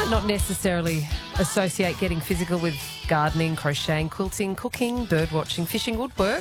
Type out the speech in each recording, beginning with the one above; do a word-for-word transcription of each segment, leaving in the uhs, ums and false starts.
might not necessarily associate getting physical with gardening, crocheting, quilting, cooking, bird watching, fishing, woodwork,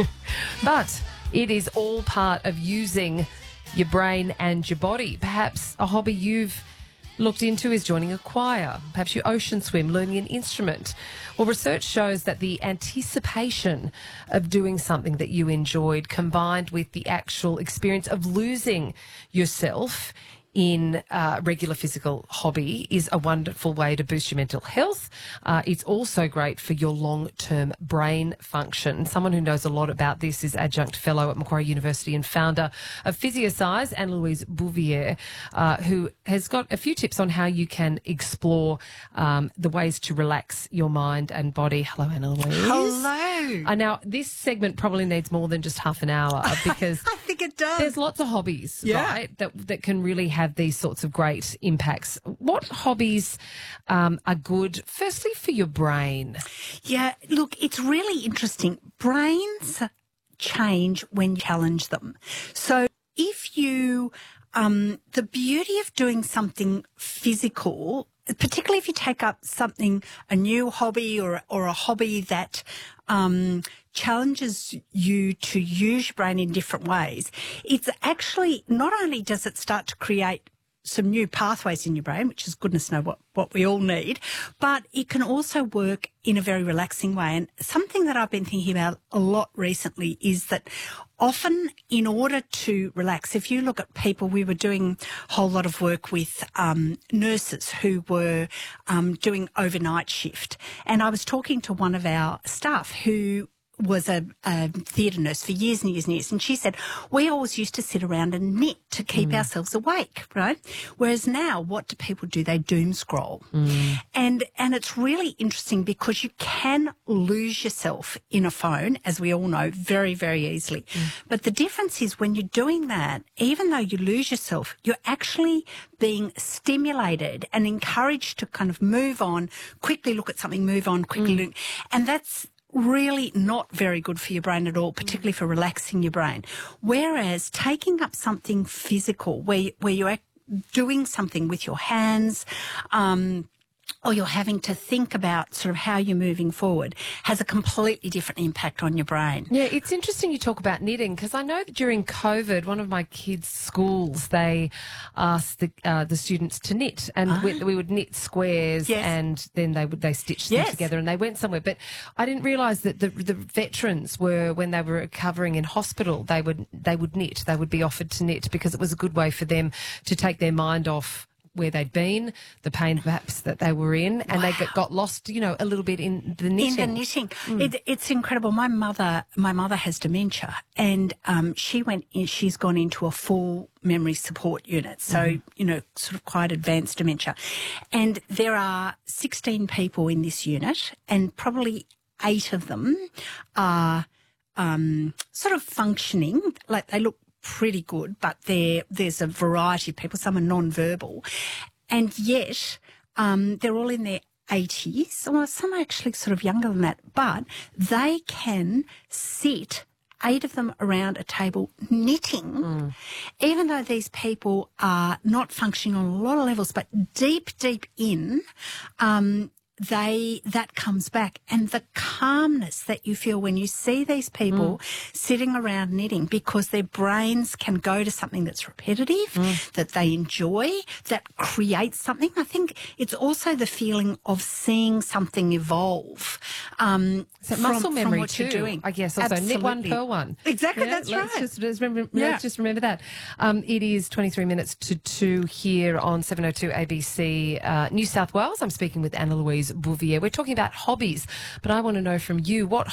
but it is all part of using your brain and your body. Perhaps a hobby you've looked into is joining a choir. Perhaps you ocean swim, learning an instrument. Well, research shows that the anticipation of doing something that you enjoyed combined with the actual experience of losing yourself in uh, regular physical hobby is a wonderful way to boost your mental health. Uh, it's also great for your long-term brain function. Someone who knows a lot about this is adjunct fellow at Macquarie University and founder of Physiosize, Anne-Louise Bouvier, uh, who has got a few tips on how you can explore um, the ways to relax your mind and body. Hello, Anne-Louise. Hello. Uh, now, this segment probably needs more than just half an hour because I think it does. there's lots of hobbies, Yeah. right, that that can really have these sorts of great impacts. What hobbies um, are good, firstly, for your brain? Yeah, look, it's really interesting. Brains change when you challenge them. So if you, um, the beauty of doing something physical, particularly if you take up something, a new hobby or, or a hobby that um, challenges you to use your brain in different ways, it's actually, not only does it start to create some new pathways in your brain, which is goodness know what, what we all need, but it can also work in a very relaxing way. And something that I've been thinking about a lot recently is that often in order to relax, if you look at people, we were doing a whole lot of work with um, nurses who were um, doing overnight shift. And I was talking to one of our staff who was a, a theatre nurse for years and years and years. And she said, we always used to sit around and knit to keep mm. ourselves awake, right? Whereas now, what do people do? They doom scroll. Mm. And, and it's really interesting because you can lose yourself in a phone, as we all know, very, very easily. Mm. But the difference is when you're doing that, even though you lose yourself, you're actually being stimulated and encouraged to kind of move on, quickly look at something, move on, quickly mm. look. And that's really not very good for your brain at all, particularly for relaxing your brain. Whereas taking up something physical, where where you're doing something with your hands, um, or you're having to think about sort of how you're moving forward, has a completely different impact on your brain. Yeah, it's interesting you talk about knitting because I know that during COVID, one of my kids' schools, they asked the uh, the students to knit, and Ah. we, we would knit squares, Yes. and then they would they stitched them Yes. together, and they went somewhere. But I didn't realise that the the veterans were, when they were recovering in hospital, they would they would knit. They would be offered to knit because it was a good way for them to take their mind off where they'd been, the pain perhaps that they were in, and wow. they got, got lost, you know, a little bit in the knitting. In the knitting. Mm. It, it's incredible. My mother, my mother has dementia, and um, she went in, she's gone into a full memory support unit. So, mm. you know, sort of quite advanced dementia. And there are sixteen people in this unit, and probably eight of them are um, sort of functioning, like they look pretty good, but there there's a variety of people. Some are non-verbal, and yet um, they're all in their eighties, or some are actually sort of younger than that, but they can sit, eight of them around a table knitting, mm. even though these people are not functioning on a lot of levels, but deep, deep in, um, they that comes back, and the calmness that you feel when you see these people mm. sitting around knitting, because their brains can go to something that's repetitive, mm. that they enjoy, that creates something. I think it's also the feeling of seeing something evolve. Um, so from, muscle memory from what too, you're doing. I guess. Also, Absolutely. knit one, pearl one. Exactly, yeah, that's let's right. Just, let's, remember, Yeah. let's just remember that. Um, it is twenty-three minutes to two here on seven oh two A B C uh, New South Wales. I'm speaking with Anne-Louise Bouvier. We're talking about hobbies, but I want to know from you, what